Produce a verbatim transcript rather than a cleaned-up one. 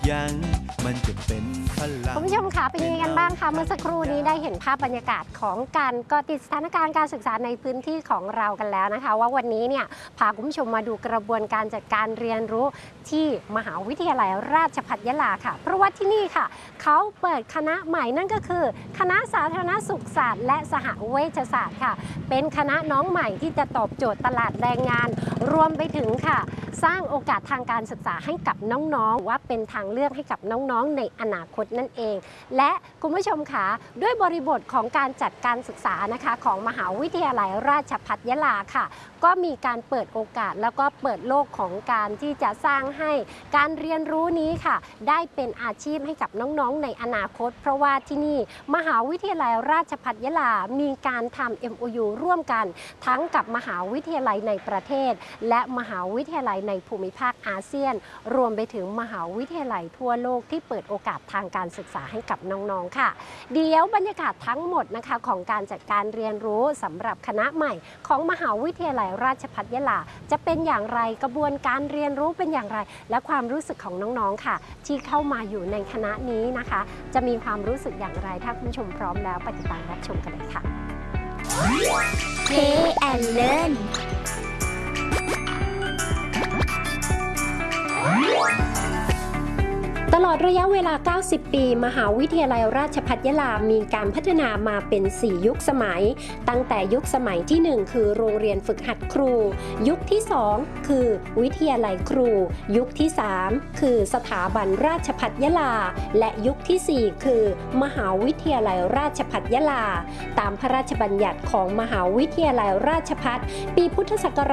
ยังมันจะเป็นพลังคุณผู้ชมคะเป็นยังไงกันบ้างคะเมื่อสักครู่นี้ได้เห็นภาพบรรยากาศของการเกาะติดสถานการณ์การศึกษาในพื้นที่ของเรากันแล้วนะคะว่าวันนี้เนี่ยพาคุณผู้ชมมาดูกระบวนการจัดการเรียนรู้ที่มหาวิทยาลัยราชภัฏยะลาค่ะเพราะว่าที่นี่ค่ะเขาเปิดคณะใหม่นั่นก็คือคณะสาธารณสุขศาสตร์และสหเวชศาสตร์ค่ะเป็นคณะน้องใหม่ที่จะตอบโจทย์ตลาดแรงงานรวมไปถึงค่ะสร้างโอกาสทางการศึกษาให้กับน้องๆว่าเป็นทางเลือกให้กับน้องๆในอนาคตนั่นเองและคุณผู้ชมคะด้วยบริบทของการจัดการศึกษานะคะของมหาวิทยาลัยราชภัฏยะลาค่ะก็มีการเปิดโอกาสแล้วก็เปิดโลกของการที่จะสร้างให้การเรียนรู้นี้ค่ะได้เป็นอาชีพให้กับน้องๆในอนาคตเพราะว่าที่นี่มหาวิทยาลัยราชภัฏยะลามีการทำ เอ็ม โอ ยู ร่วมกันทั้งกับมหาวิทยาลัยในประเทศและมหาวิทยาลัยในภูมิภาคอาเซียนรวมไปถึงมหาวิทยาลัยทั่วโลกที่เปิดโอกาสทางการศึกษาให้กับน้องๆค่ะเดี๋ยวบรรยากาศทั้งหมดนะคะของการจัดการเรียนรู้สำหรับคณะใหม่ของมหาวิทยาลัยราชภัฏยะลาจะเป็นอย่างไรกระบวนการเรียนรู้เป็นอย่างไรและความรู้สึกของน้องๆค่ะที่เข้ามาอยู่ในคณะนี้นะคะจะมีความรู้สึกอย่างไรถ้าคุณผู้ชมพร้อมแล้วไปติดตามรับชมกันเลยค่ะ Play and Learn ตลอดระยะเวลา เก้าสิบ ปี มหาวิทยาลัยราชภัฏยะลามีการพัฒนามาเป็น สี่ ยุคสมัย ตั้งแต่ยุคสมัยที่ หนึ่ง คือโรงเรียนฝึกหัดครู ยุคที่ สอง คือวิทยาลัยครู ยุคที่ สาม คือสถาบันราชภัฏยะลา และยุคที่ สี่ คือ มหาวิทยาลัยราชภัฏยะลา ตามพระราชบัญญัติของมหาวิทยาลัยราชภัฏปีพุทธศักราช